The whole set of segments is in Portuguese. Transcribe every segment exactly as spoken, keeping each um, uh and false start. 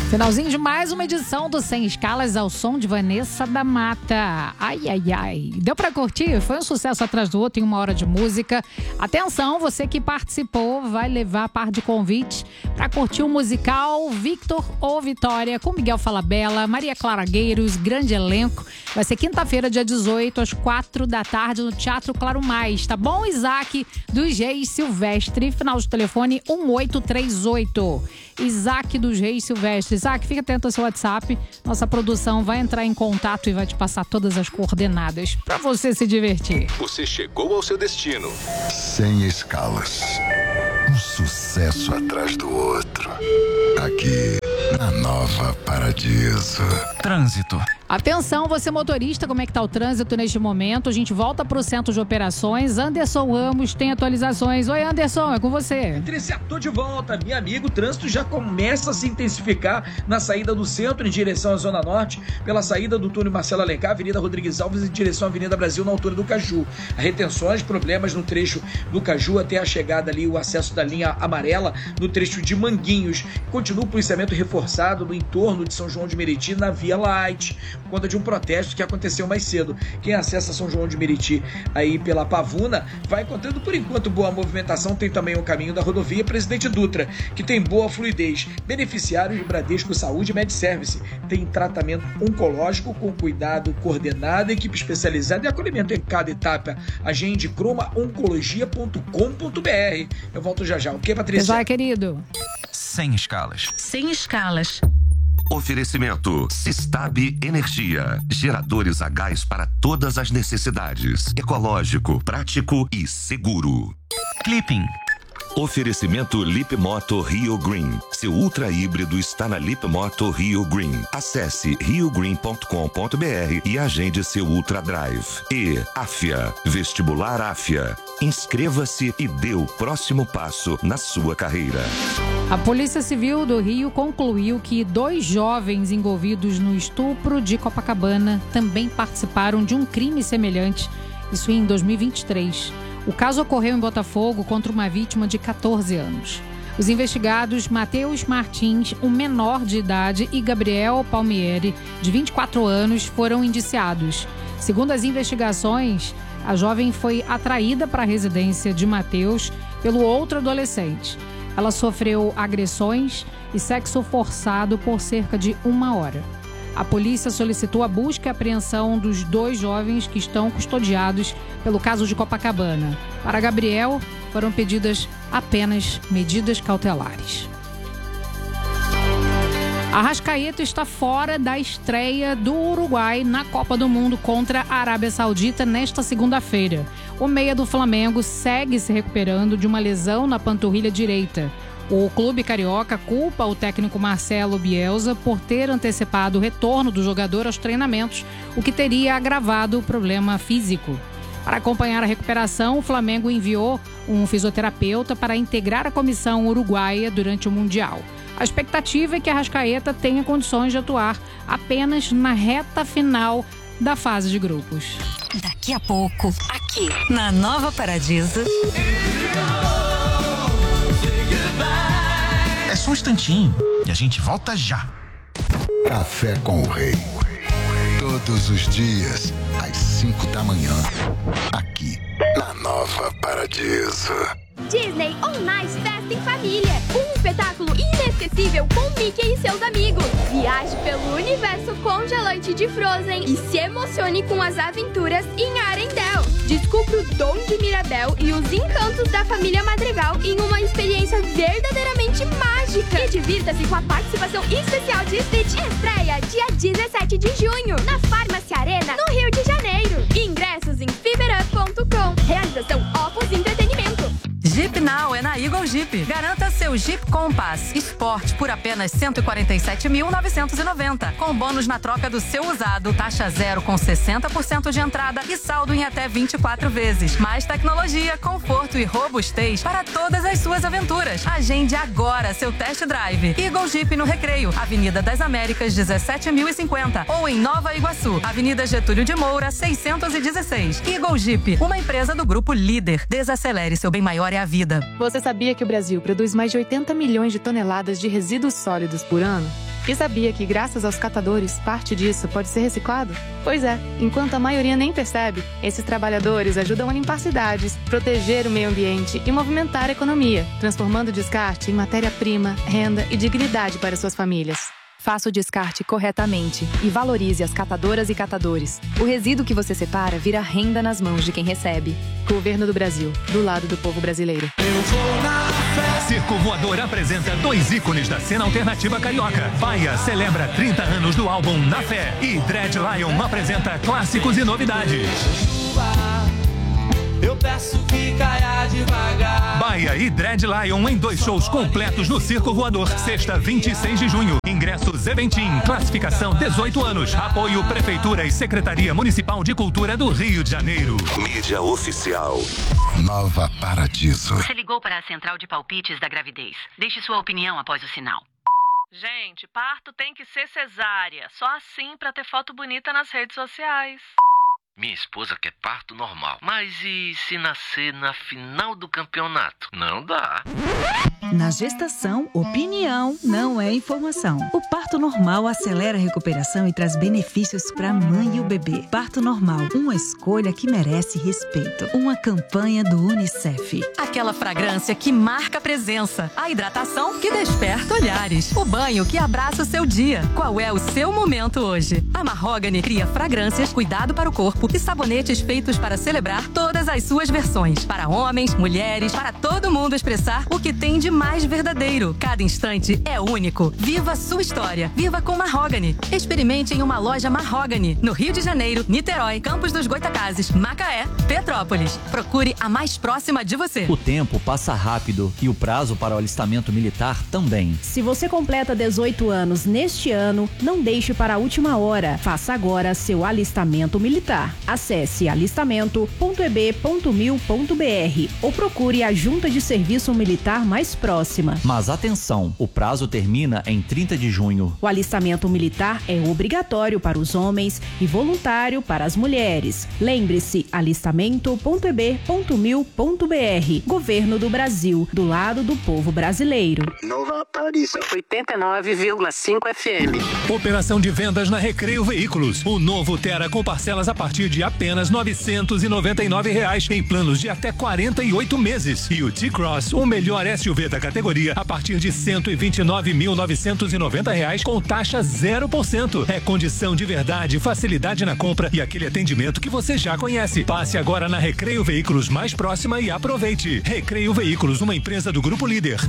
Finalzinho de mais uma edição do Sem Escalas ao som de Vanessa da Mata. Ai, ai, ai. Deu pra curtir? Foi um sucesso atrás do outro em uma hora de música. Atenção, você que participou vai levar par de convite pra curtir o musical Victor ou Vitória com Miguel Falabella, Maria Clara Gueiros, grande elenco. Vai ser quinta-feira, dia dezoito, às quatro da tarde, no Teatro Claro Mais. Tá bom, Isaac, dos Reis Silvestre, final de telefone um oito três oito. Isaac dos Reis Silvestre. Isaac, fica atento ao seu WhatsApp. Nossa produção vai entrar em contato e vai te passar todas as coordenadas pra você se divertir. Você chegou ao seu destino. Sem escalas. Um sucesso atrás do outro. Aqui, na Nova Paradiso. Trânsito. Atenção, você motorista, como é que tá o trânsito neste momento? A gente volta pro centro de operações. Anderson Ramos tem atualizações. Oi, Anderson, é com você. Patrícia, tô de volta. Meu amigo, o trânsito já começa a se intensificar na saída do centro em direção à Zona Norte, pela saída do túnel Marcelo Alencar, Avenida Rodrigues Alves, em direção à Avenida Brasil, na altura do Caju. Retenções, problemas no trecho do Caju até a chegada ali, o acesso da linha amarela no trecho de Manguinhos. Continua o policiamento reforçado no entorno de São João de Meriti, na Via Light, por conta de um protesto que aconteceu mais cedo. Quem acessa São João de Meriti aí pela Pavuna vai encontrando por enquanto boa movimentação. Tem também o caminho da rodovia Presidente Dutra, que tem boa fluidez. Beneficiários de Bradesco Saúde e MedService. Tem tratamento oncológico com cuidado coordenado, equipe especializada e acolhimento em cada etapa. Agende croma oncologia ponto com ponto b r. Eu volto já já. O que, Patrícia? Já, querido. Sem escalas. Sem escalas. Oferecimento Sistab Energia. Geradores a gás para todas as necessidades. Ecológico, prático e seguro. Clipping. Oferecimento Lip Moto Rio Green. Seu ultra híbrido está na Lip Moto Rio Green. Acesse rio green ponto com ponto b r e agende seu Ultra Drive. E Afia, Vestibular Afia. Inscreva-se e dê o próximo passo na sua carreira. A Polícia Civil do Rio concluiu que dois jovens envolvidos no estupro de Copacabana também participaram de um crime semelhante, isso em dois mil e vinte e três. O caso ocorreu em Botafogo contra uma vítima de catorze anos. Os investigados Matheus Martins, um menor de idade, e Gabriel Palmieri, de vinte e quatro anos, foram indiciados. Segundo as investigações, a jovem foi atraída para a residência de Matheus pelo outro adolescente. Ela sofreu agressões e sexo forçado por cerca de uma hora. A polícia solicitou a busca e apreensão dos dois jovens que estão custodiados pelo caso de Copacabana. Para Gabriel, foram pedidas apenas medidas cautelares. Arrascaeta está fora da estreia do Uruguai na Copa do Mundo contra a Arábia Saudita nesta segunda-feira. O meia do Flamengo segue se recuperando de uma lesão na panturrilha direita. O clube carioca culpa o técnico Marcelo Bielsa por ter antecipado o retorno do jogador aos treinamentos, o que teria agravado o problema físico. Para acompanhar a recuperação, o Flamengo enviou um fisioterapeuta para integrar a comissão uruguaia durante o Mundial. A expectativa é que a Arrascaeta tenha condições de atuar apenas na reta final da fase de grupos. Daqui a pouco, aqui na Nova Paradiso. É só um instantinho e a gente volta já. Café com o Rei. Todos os dias, às cinco da manhã. Aqui, na Nova Paradiso. Disney On Ice Festa em Família. Um espetáculo inesquecível com Mickey e seus amigos. Viaje pelo universo congelante de Frozen e se emocione com as aventuras em Arendelle. Descubra o dom de Mirabel e os encantos da família Madrigal em uma experiência verdadeiramente mágica. E divirta-se com a participação especial de Stitch. Estreia dia dezessete de junho na Farmácia Arena, no Rio de Janeiro. Ingressos em fiberup ponto com. Realização Opus Entretenimento. Jeep Now é na Eagle Jeep. Garanta seu Jeep Compass Sport por apenas cento e quarenta e sete mil novecentos e noventa. Com bônus na troca do seu usado, taxa zero com sessenta por cento de entrada e saldo em até vinte e quatro vezes. Mais tecnologia, conforto e robustez para todas as suas aventuras. Agende agora seu test drive. Eagle Jeep no Recreio, Avenida das Américas, dezessete mil e cinquenta. Ou em Nova Iguaçu, Avenida Getúlio de Moura, seiscentos e dezesseis. Eagle Jeep, uma empresa do Grupo Líder. Desacelere, seu bem maior é a vida. Você sabia que o Brasil produz mais de oitenta milhões de toneladas de resíduos sólidos por ano? E sabia que, graças aos catadores, parte disso pode ser reciclado? Pois é, enquanto a maioria nem percebe, esses trabalhadores ajudam a limpar cidades, proteger o meio ambiente e movimentar a economia, transformando o descarte em matéria-prima, renda e dignidade para suas famílias. Faça o descarte corretamente e valorize as catadoras e catadores. O resíduo que você separa vira renda nas mãos de quem recebe. Governo do Brasil, do lado do povo brasileiro. Eu vou na fé. Circo Voador apresenta dois ícones da cena alternativa carioca. Paia celebra trinta anos do álbum Na Fé e Dread Lion apresenta clássicos e novidades. Eu peço que caia devagar. Baia e Dread Lion em dois shows completos no Circo Voador. Sexta, vinte e seis de junho. Ingressos Eventim. Classificação dezoito anos. Apoio Prefeitura e Secretaria Municipal de Cultura do Rio de Janeiro. Mídia oficial. Nova Paradiso. Você ligou para a central de palpites da gravidez. Deixe sua opinião após o sinal. Gente, parto tem que ser cesárea. Só assim pra ter foto bonita nas redes sociais. Minha esposa quer parto normal. Mas e se nascer na final do campeonato? Não dá. Na gestação, opinião não é informação. O parto normal acelera a recuperação e traz benefícios para a mãe e o bebê. Parto normal, uma escolha que merece respeito. Uma campanha do Unicef. Aquela fragrância que marca presença. A hidratação que desperta olhares. O banho que abraça o seu dia. Qual é o seu momento hoje? A Mahogany cria fragrâncias, cuidado para o corpo e sabonetes feitos para celebrar todas as suas versões. Para homens, mulheres, para todo mundo expressar o que tem de mais verdadeiro. Cada instante é único. Viva a sua história. Viva com Mahogany. Experimente em uma loja Mahogany. No Rio de Janeiro, Niterói, Campos dos Goitacazes, Macaé, Petrópolis. Procure a mais próxima de você. O tempo passa rápido e o prazo para o alistamento militar também. Se você completa dezoito anos neste ano, não deixe para a última hora. Faça agora seu alistamento militar. Acesse alistamento ponto e b ponto mil ponto b r ou procure a junta de serviço militar mais próxima. Mas atenção, o prazo termina em trinta de junho. O alistamento militar é obrigatório para os homens e voluntário para as mulheres. Lembre-se, alistamento ponto e b ponto mil ponto b r. Governo do Brasil, do lado do povo brasileiro. Nova Paradiso, oitenta e nove vírgula cinco F M. Operação de vendas na Recreio Veículos. O novo Tera com parcelas a partir de apenas novecentos e noventa e nove reais em planos de até quarenta e oito meses. E o T-Cross, o melhor S U V da categoria, a partir de cento e vinte e nove mil novecentos e noventa reais com taxa zero por cento. É condição de verdade, facilidade na compra e aquele atendimento que você já conhece. Passe agora na Recreio Veículos mais próxima e aproveite. Recreio Veículos, uma empresa do Grupo Líder.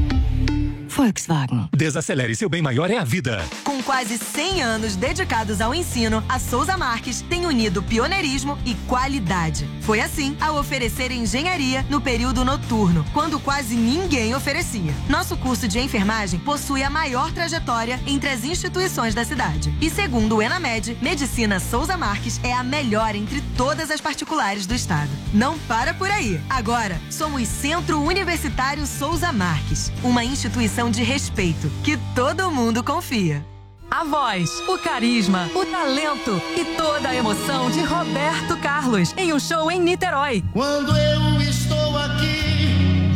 Volkswagen. Desacelere, seu bem maior é a vida. Com quase cem anos dedicados ao ensino, a Souza Marques tem unido pioneirismo e qualidade. Foi assim ao oferecer engenharia no período noturno, quando quase ninguém oferecia. Nosso curso de enfermagem possui a maior trajetória entre as instituições da cidade. E segundo o Enamed, Medicina Souza Marques é a melhor entre todas as particulares do estado. Não para por aí. Agora, somos Centro Universitário Souza Marques, uma instituição de respeito que todo mundo confia. A voz, o carisma, o talento e toda a emoção de Roberto Carlos em um show em Niterói. Quando eu estou aqui,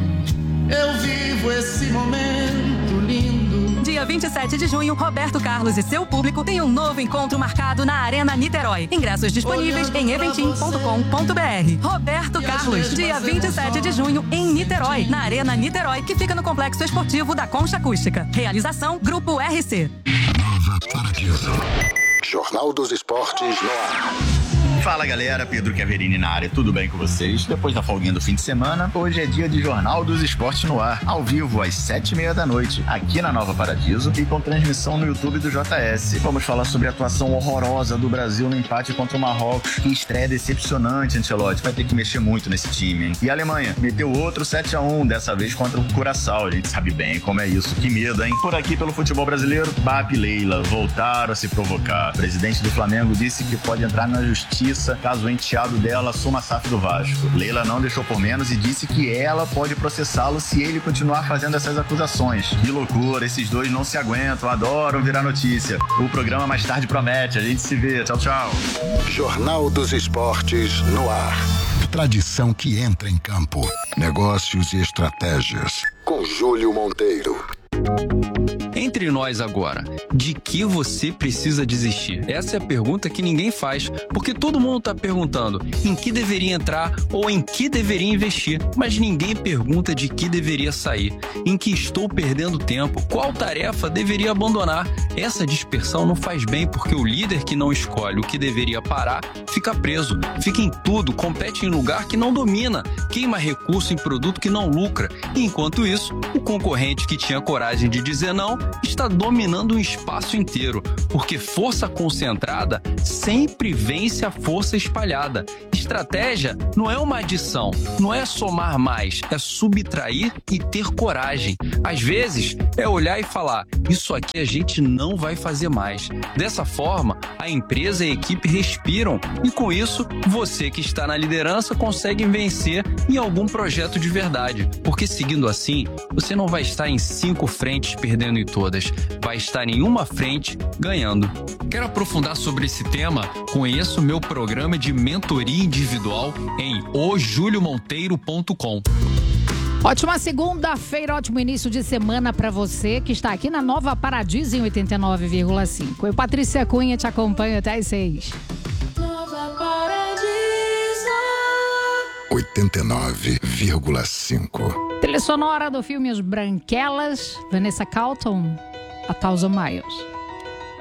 eu vivo esse momento lindo. Dia vinte e sete de junho, Roberto Carlos e seu público têm um novo encontro marcado na Arena Niterói. Ingressos disponíveis em eventim ponto com ponto b r. Roberto Carlos, dia vinte e sete de junho, em Niterói, na Arena Niterói, que fica no Complexo Esportivo da Concha Acústica. Realização, Grupo R C. Nova Paradiso. Jornal dos Esportes no ar. Fala galera, Pedro Chiaverini na área, tudo bem com vocês? Depois da folguinha do fim de semana, hoje é dia de Jornal dos Esportes no ar, ao vivo às sete e meia da noite, aqui na Nova Paradiso e com transmissão no YouTube do J S. Vamos falar sobre a atuação horrorosa do Brasil no empate contra o Marrocos, que estreia decepcionante, Ancelotti, vai ter que mexer muito nesse time, hein? E a Alemanha meteu outro sete a um, dessa vez contra o Curaçao, a gente sabe bem como é isso, que medo, hein? Por aqui pelo futebol brasileiro, Bap e Leila voltaram a se provocar. O presidente do Flamengo disse que pode entrar na justiça caso o enteado dela assuma a S A F do Vasco. Leila não deixou por menos e disse que ela pode processá-lo se ele continuar fazendo essas acusações. Que loucura, esses dois não se aguentam, adoram virar notícia. O programa mais tarde promete, a gente se vê. Tchau, tchau. Jornal dos Esportes no ar. Tradição que entra em campo. Negócios e estratégias. Com Júlio Monteiro. Entre nós agora, de que você precisa desistir? Essa é a pergunta que ninguém faz, porque todo mundo está perguntando em que deveria entrar ou em que deveria investir, mas ninguém pergunta de que deveria sair, em que estou perdendo tempo, qual tarefa deveria abandonar. Essa dispersão não faz bem, porque o líder que não escolhe o que deveria parar fica preso, fica em tudo, compete em lugar que não domina, queima recurso em produto que não lucra, e enquanto isso, o concorrente que tinha coragem de dizer não está dominando um espaço inteiro, porque força concentrada sempre vence a força espalhada. Estratégia não é uma adição, não é somar mais, é subtrair e ter coragem. Às vezes, é olhar e falar, isso aqui a gente não vai fazer mais. Dessa forma, a empresa e a equipe respiram e com isso, você que está na liderança consegue vencer em algum projeto de verdade, porque seguindo assim, você não vai estar em cinco frentes perdendo em todas, vai estar em uma frente ganhando. Quer aprofundar sobre esse tema? Conheça o meu programa de mentoria individual em o julio monteiro ponto com. Ótima segunda-feira, ótimo início de semana para você que está aqui na Nova Paradiso em oitenta e nove vírgula cinco. Eu, Patrícia Cunha, te acompanho até às seis. Nova Paradiso oitenta e nove vírgula cinco. Trilha sonora do filme As Branquelas, Vanessa Carlton, A Thousand Miles.